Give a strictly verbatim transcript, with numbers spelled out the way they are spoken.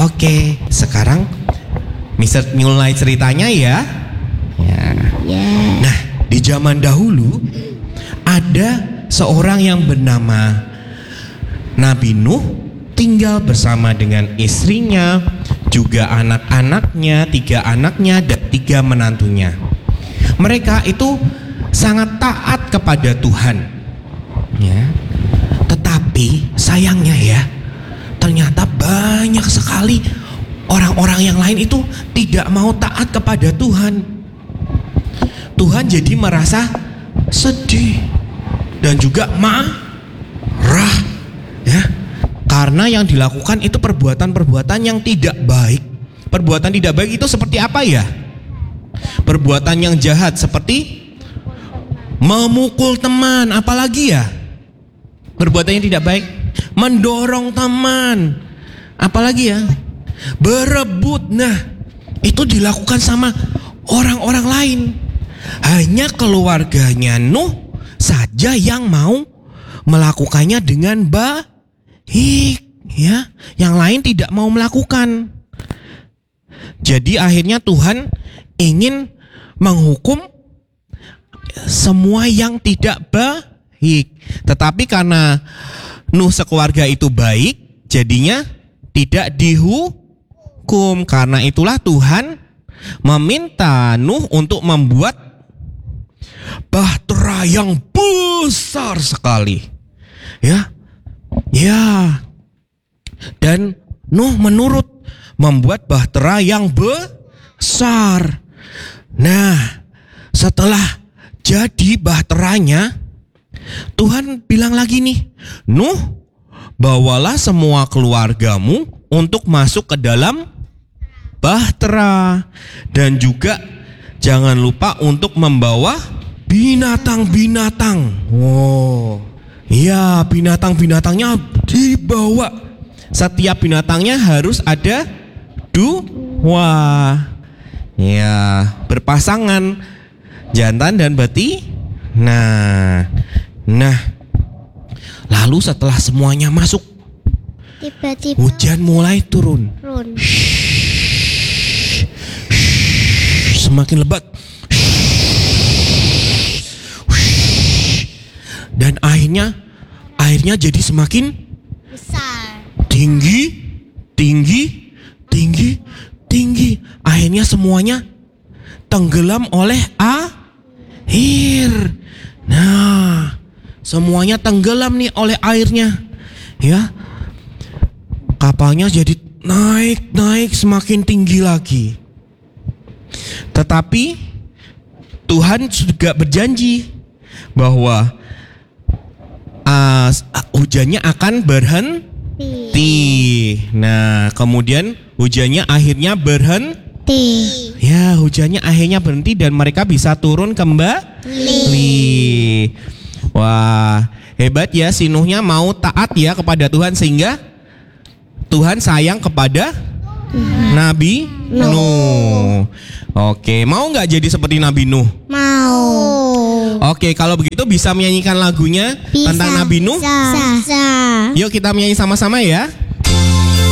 Oke, sekarang mister mulai ceritanya ya. Ya. Yeah. Nah, di zaman dahulu ada seorang yang bernama Nabi Nuh, tinggal bersama dengan istrinya, juga anak-anaknya, tiga anaknya dan tiga menantunya. Mereka itu sangat taat kepada Tuhan, ya. Tetapi sayangnya ya, ternyata banyak sekali orang-orang yang lain itu tidak mau taat kepada Tuhan. Tuhan jadi merasa sedih dan juga marah, ya, karena yang dilakukan itu perbuatan-perbuatan yang tidak baik. Perbuatan tidak baik itu seperti apa ya? Perbuatan yang jahat seperti memukul teman, apalagi ya? Perbuatan yang tidak baik, mendorong teman, apalagi ya? Berebut. Nah, itu dilakukan sama orang-orang lain. Hanya keluarganya Nuh saja yang mau melakukannya dengan baik, ya. Yang lain tidak mau melakukan. Jadi akhirnya Tuhan ingin menghukum semua yang tidak baik. Tetapi karena Nuh sekeluarga itu baik, jadinya tidak dihukum. Karena itulah Tuhan meminta Nuh untuk membuat bahtera yang besar sekali. Ya. Ya. Dan Nuh menurut membuat bahtera yang besar. Nah, setelah jadi bahteranya, Tuhan bilang lagi nih, Nuh, bawalah semua keluargamu untuk masuk ke dalam bahtera, dan juga jangan lupa untuk membawa binatang-binatang. Wow, ya, binatang-binatangnya dibawa. Setiap binatangnya harus ada dua, ya, berpasangan, jantan dan betina. Nah, nah, lalu setelah semuanya masuk, Tiba-tiba hujan mulai turun. turun. Semakin lebat. Dan akhirnya airnya jadi semakin Besar. tinggi, tinggi, tinggi, tinggi. Akhirnya semuanya tenggelam oleh air. Nah, semuanya tenggelam nih oleh airnya. Ya. Kapalnya jadi naik-naik semakin tinggi lagi. Tetapi Tuhan juga berjanji bahwa uh, hujannya akan berhenti. Nah, kemudian hujannya akhirnya berhenti. Ya, hujannya akhirnya berhenti dan mereka bisa turun kembali. Wah, hebat ya, si Nuhnya mau taat ya kepada Tuhan, sehingga Tuhan sayang kepada Nabi Nuh. Nuh. Oke, mau nggak jadi seperti Nabi Nuh? Mau. Oke, kalau begitu bisa menyanyikan lagunya Bisa. tentang Nabi Nuh? Bisa. Bisa. Yuk kita menyanyi sama-sama ya.